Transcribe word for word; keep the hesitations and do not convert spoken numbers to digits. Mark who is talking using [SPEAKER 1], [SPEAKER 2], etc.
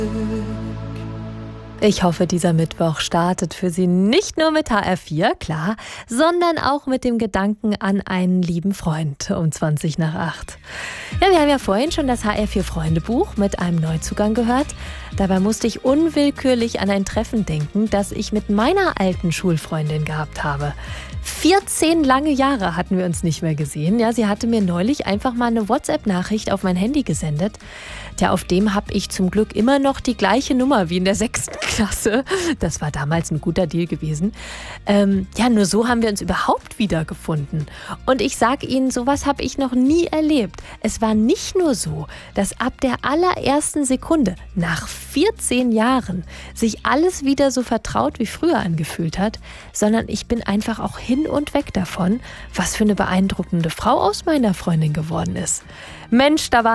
[SPEAKER 1] Ich hoffe, dieser Mittwoch startet für Sie nicht nur mit H R vier, klar, sondern auch mit dem Gedanken an einen lieben Freund um zwanzig nach acht. Ja, wir haben ja vorhin schon das H R vier Freundebuch mit einem Neuzugang gehört. Dabei musste ich unwillkürlich an ein Treffen denken, das ich mit meiner alten Schulfreundin gehabt habe. vierzehn lange Jahre hatten wir uns nicht mehr gesehen. Ja, sie hatte mir neulich einfach mal eine WhatsApp-Nachricht auf mein Handy gesendet. Tja, auf dem habe ich zum Glück immer noch die gleiche Nummer wie in der sechsten Klasse. Das war damals ein guter Deal gewesen. Ähm, ja, nur so haben wir uns überhaupt wiedergefunden. Und ich sage Ihnen, sowas habe ich noch nie erlebt. Es war nicht nur so, dass ab der allerersten Sekunde, nach vierzehn Jahren, sich alles wieder so vertraut wie früher angefühlt hat, sondern ich bin einfach auch hin und weg davon, was für eine beeindruckende Frau aus meiner Freundin geworden ist. Mensch, da war